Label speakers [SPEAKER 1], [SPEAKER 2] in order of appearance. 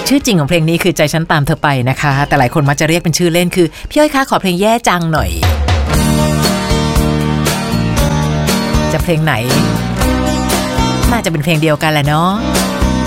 [SPEAKER 1] ชื่อจริงของเพลงนี้คือใจฉันตามเธอไปนะคะแต่หลายคนมักจะเรียกเป็นชื่อเล่นคือพี่อ้อยคะขอเพลงแย่จังหน่อยจะเพลงไหนน่าจะเป็นเพลงเดียวกันแหละเนาะ